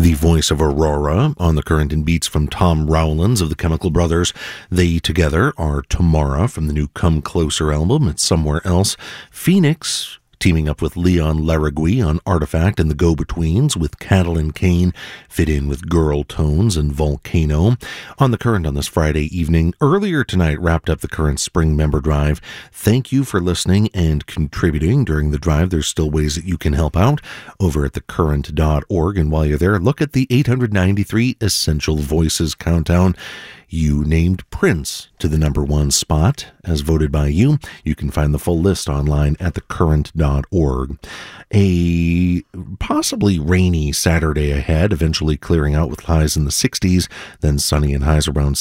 The voice of Aurora on the Current and Beats from Tom Rowlands of the Chemical Brothers. They together are Tamara from the new Come Closer album. It's Somewhere Else. Phoenix teaming up with Leon Larragui on Artifact and the Go-Betweens, with Catalin Kane fit in with Girl Tones and Volcano. On the Current on this Friday evening, earlier tonight wrapped up the Current Spring Member Drive. Thank you for listening and contributing during the drive. There's still ways that you can help out over at thecurrent.org, and while you're there, look at the 893 Essential Voices Countdown. You named Prince to the number one spot, as voted by you. You can find the full list online at thecurrent.org. A possibly rainy Saturday ahead, eventually clearing out with highs in the 60s, then sunny and highs around